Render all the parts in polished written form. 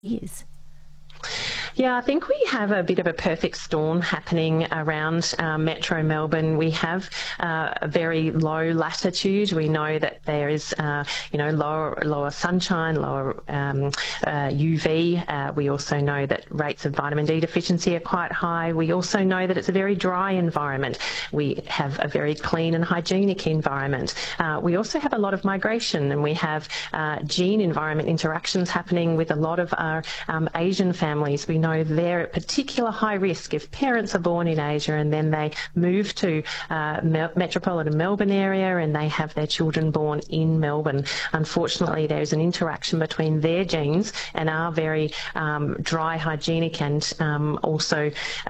years? Yeah, I think we have a bit of a perfect storm happening around Metro Melbourne. We have a very low latitude. We know that there is, lower sunshine, lower UV. We also know that rates of vitamin D deficiency are quite high. We also know that it's a very dry environment. We have a very clean and hygienic environment. We also have a lot of migration, and we have gene-environment interactions happening with a lot of our Asian families. We know they're at particular high risk if parents are born in Asia and then they move to metropolitan Melbourne area and they have their children born in Melbourne. Unfortunately, there's an interaction between their genes and our very dry, hygienic and also,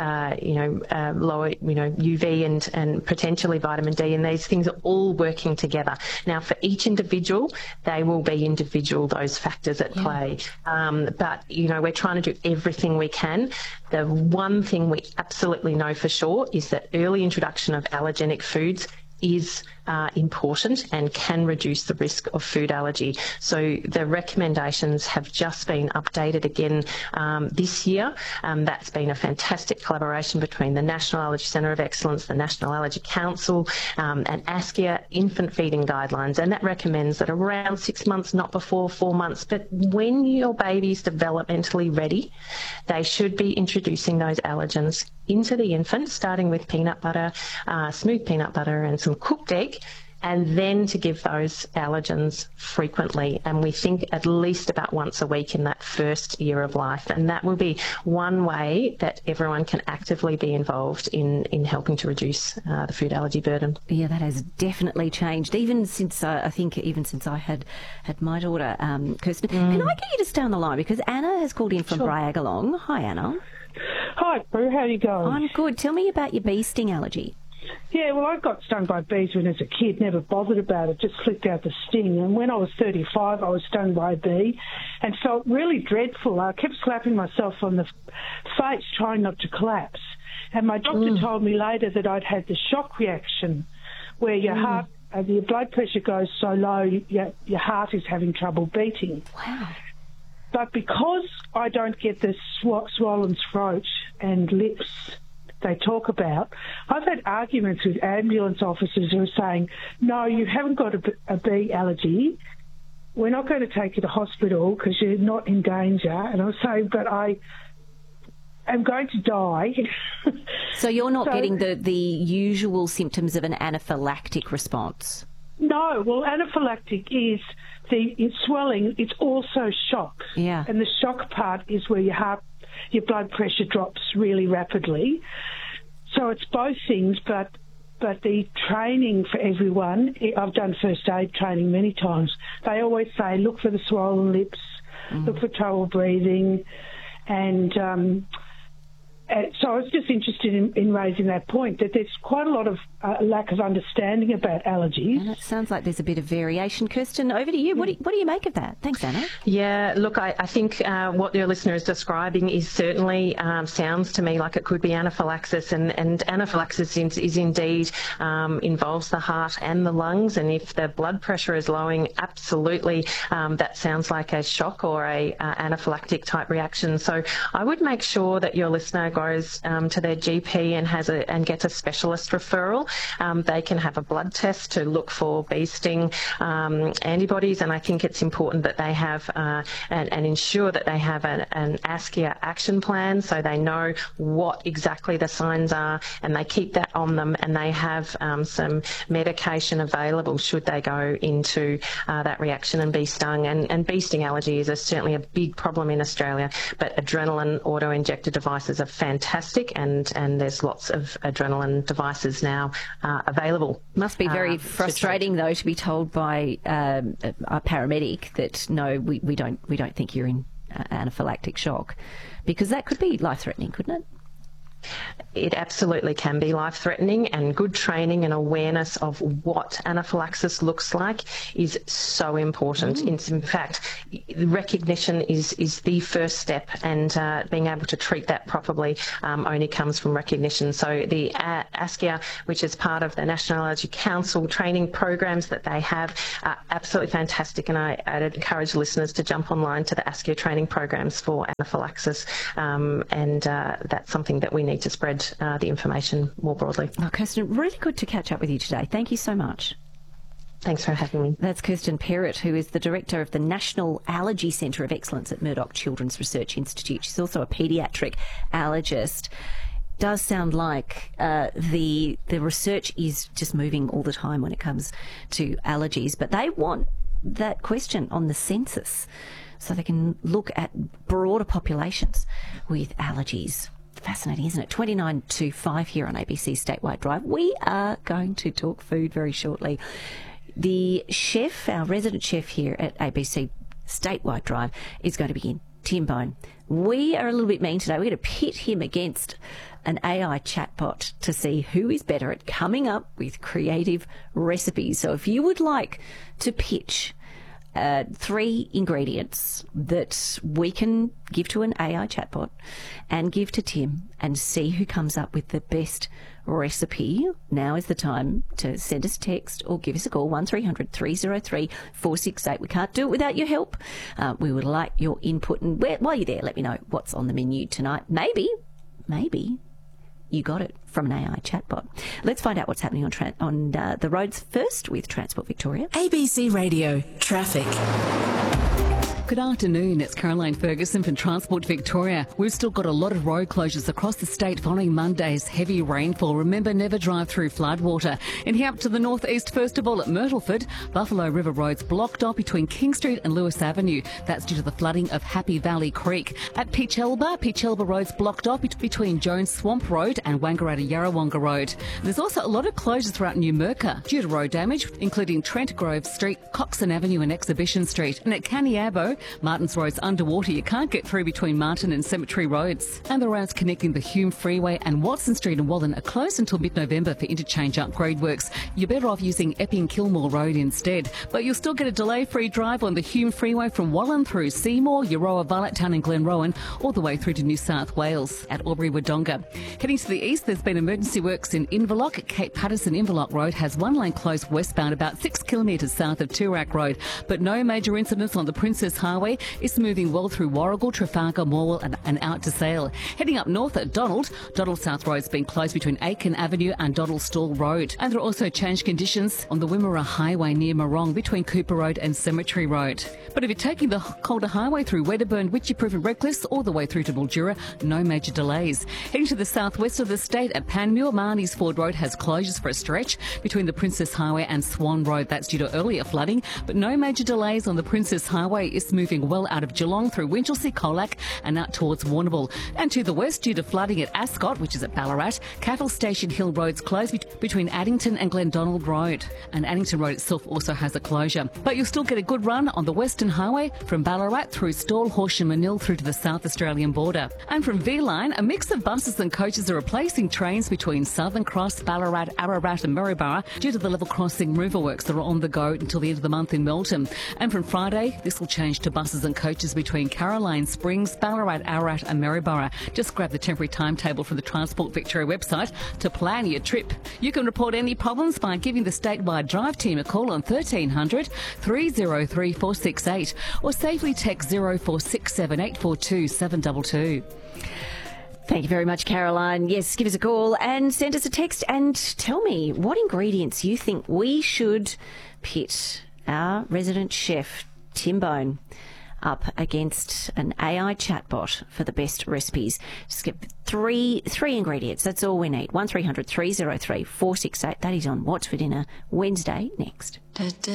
lower, UV and potentially vitamin D, and these things are all working together. Now, for each individual, they will be individual, those factors at play. But, we're trying to do everything we can. The one thing we absolutely know for sure is that early introduction of allergenic foods is important and can reduce the risk of food allergy. So the recommendations have just been updated again this year. That's been a fantastic collaboration between the National Allergy Centre of Excellence, the National Allergy Council and ASCIA infant feeding guidelines, and that recommends that around 6 months, not before 4 months, but when your baby's developmentally ready, they should be introducing those allergens into the infant, starting with peanut butter, smooth peanut butter and some cooked egg, and then to give those allergens frequently. And we think at least about once a week in that first year of life. And that will be one way that everyone can actively be involved in helping to reduce the food allergy burden. Yeah, that has definitely changed, even since I had my daughter, Kirsten. Can I get you to stay on the line? Because Anna has called in from Braggalong. Hi, Anna. Hi, Prue. How are you going? I'm good. Tell me about your bee sting allergy. Yeah, well, I got stung by bees when I was a kid, never bothered about it, just flicked out the sting. And when I was 35, I was stung by a bee and felt really dreadful. I kept slapping myself on the face, trying not to collapse. And my doctor told me later that I'd had the shock reaction, where your heart, your blood pressure goes so low, your heart is having trouble beating. Wow. But because I don't get the swollen throat and lips they talk about, I've had arguments with ambulance officers who are saying, no, you haven't got a bee allergy. We're not going to take you to hospital because you're not in danger. And I was saying, but I am going to die. So you're not getting the usual symptoms of an anaphylactic response? No, well, anaphylactic is it's swelling. It's also shock. Yeah. And the shock part is where your blood pressure drops really rapidly. So it's both things, but the training for everyone, I've done first aid training many times, they always say look for the swollen lips, look for trouble breathing, and so I was just interested in raising that point, that there's quite a lot of lack of understanding about allergies. And it sounds like there's a bit of variation. Kirsten, over to you. What do you make of that? Thanks, Anna. Yeah, look, I think what your listener is describing is certainly sounds to me like it could be anaphylaxis, and anaphylaxis is indeed involves the heart and the lungs, and if the blood pressure is lowering, absolutely that sounds like a shock or a anaphylactic type reaction. So I would make sure that your listener goes to their GP and gets a specialist referral. They can have a blood test to look for bee sting antibodies, and I think it's important that they have and ensure that they have an ASCIA action plan so they know what exactly the signs are and they keep that on them, and they have some medication available should they go into that reaction and be stung. And bee sting allergy is certainly a big problem in Australia, but adrenaline auto-injector devices are fantastic, and there's lots of adrenaline devices now available. Must be very frustrating though to be told by a paramedic that no, we don't think you're in anaphylactic shock, because that could be life-threatening, couldn't it? It absolutely can be life-threatening, and good training and awareness of what anaphylaxis looks like is so important. In fact, recognition is the first step, and being able to treat that properly only comes from recognition. So the ASCIA, which is part of the National Allergy Council training programs that they have, are absolutely fantastic, and I'd encourage listeners to jump online to the ASCIA training programs for anaphylaxis, and that's something that we need to spread the information more broadly. Oh, Kirsten, really good to catch up with you today. Thank you so much. Thanks for having me. That's Kirsten Perrett, who is the Director of the National Allergy Centre of Excellence at Murdoch Children's Research Institute. She's also a paediatric allergist. Does sound like the research is just moving all the time when it comes to allergies, but they want that question on the census so they can look at broader populations with allergies. Fascinating, isn't it? 29 to 5 here on ABC Statewide Drive. We are going to talk food very shortly. The chef, our resident chef here at ABC Statewide Drive, is going to be in, Tim Bone. We are a little bit mean today. We're going to pit him against an AI chatbot to see who is better at coming up with creative recipes. So if you would like to pitch 3 ingredients that we can give to an AI chatbot and give to Tim and see who comes up with the best recipe, now is the time to send us a text or give us a call, 1300 303 468. We can't do it without your help. We would like your input, and while you're there, let me know what's on the menu tonight. Maybe you got it from an AI chatbot. Let's find out what's happening on the roads first with Transport Victoria. ABC Radio Traffic. Good afternoon, it's Caroline Ferguson from Transport Victoria. We've still got a lot of road closures across the state following Monday's heavy rainfall. Remember, never drive through floodwater. And here up to the northeast, first of all at Myrtleford, Buffalo River Road's blocked off between King Street and Lewis Avenue. That's due to the flooding of Happy Valley Creek. At Peachelba Road's blocked off between Jones Swamp Road and Wangaratta Yarrawonga Road. There's also a lot of closures throughout New Merca due to road damage, including Trent Grove Street, Coxon Avenue and Exhibition Street. And at Caniabo, Martins Road's underwater. You can't get through between Martin and Cemetery Roads. And the roads connecting the Hume Freeway and Watson Street in Wallen are closed until mid-November for interchange upgrade works. You're better off using Epping-Kilmore Road instead. But you'll still get a delay-free drive on the Hume Freeway from Wallen through Seymour, Euroa, Varlettown and Glenrowan, all the way through to New South Wales at Albury-Wodonga. Heading to the east, there's been emergency works in Inverloch. Cape Patterson-Inverloch Road has one lane closed westbound about 6 kilometres south of Toorak Road. But no major incidents on the Princess Highway. It's moving well through Warragul, Trafalgar, Morwell and out to Sale. Heading up north at Donald South Road's been closed between Aiken Avenue and Donald Stall Road. And there are also changed conditions on the Wimmera Highway near Morong between Cooper Road and Cemetery Road. But if you're taking the Calder Highway through Wedderburn, Witchyproof and Reckless all the way through to Mildura, no major delays. Heading to the southwest of the state at Panmure, Marnie's Ford Road has closures for a stretch between the Princess Highway and Swan Road. That's due to earlier flooding, but no major delays on the Princess Highway. It's moving well out of Geelong through Winchelsea, Colac and out towards Warrnambool. And to the west, due to flooding at Ascot, which is at Ballarat, Cattle Station Hill Road's closed between Addington and Glendonald Road. And Addington Road itself also has a closure. But you'll still get a good run on the Western Highway from Ballarat through Stawell, Horsham and Manil through to the South Australian border. And from V-Line, a mix of buses and coaches are replacing trains between Southern Cross, Ballarat, Ararat and Maryborough due to the level crossing remover works that are on the go until the end of the month in Melton. And from Friday, this will change to buses and coaches between Caroline Springs, Ballarat, Ararat and Maryborough. Just grab the temporary timetable from the Transport Victoria website to plan your trip. You can report any problems by giving the Statewide Drive team a call on 1300 303 468 or safely text 0467 842 722. Thank you very much, Caroline. Yes, give us a call and send us a text and tell me what ingredients you think we should pit our resident chef, Tim Bone, up against an AI chatbot for the best recipes. Just get three ingredients. That's all we need. 1300 303 468. That is on What's for Dinner Wednesday next.